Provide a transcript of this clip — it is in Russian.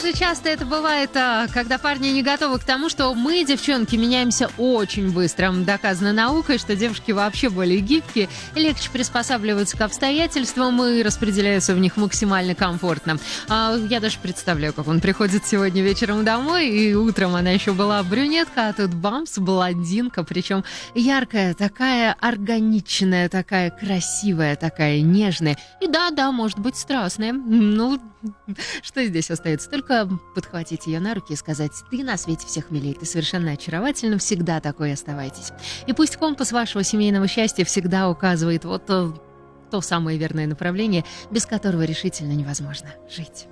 же часто это бывает, когда парни не готовы к тому, что мы, девчонки, меняемся очень быстро. Доказано наукой, что девушки вообще более гибкие, легче приспосабливаются к обстоятельствам и распределяются в них максимально комфортно. Я даже представляю, как он приходит сегодня вечером домой, и утром она еще была брюнетка, а тут бамс, блондинка, причем яркая, такая органичная, такая красивая, такая нежная. И да, может быть, страстная. Ну, что здесь остается? Только подхватить ее на руки и сказать: ты на свете всех милей, ты совершенно очаровательна, всегда такой оставайтесь. И пусть компас вашего семейного счастья всегда указывает вот то самое верное направление, без которого решительно невозможно жить.